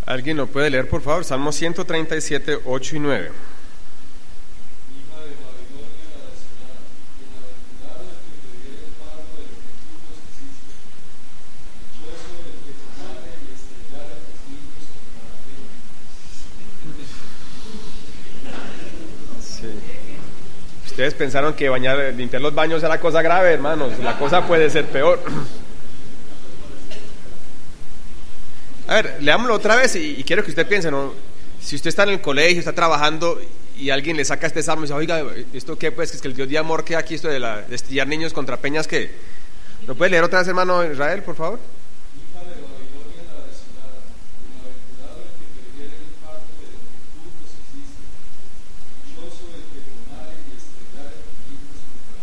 ¿Alguien lo puede leer, por favor? Salmo 137, 8 y 9. Ustedes pensaron que limpiar los baños era cosa grave, hermanos. La cosa puede ser peor. A ver, leámoslo otra vez y quiero que usted piense, ¿no? Si usted está en el colegio, está trabajando y alguien le saca este salmo y dice, oiga, ¿esto qué? Pues que es que el Dios de amor que aquí, esto de estillar niños contra peñas, ¿qué? ¿Lo puede leer otra vez, hermano Israel, por favor?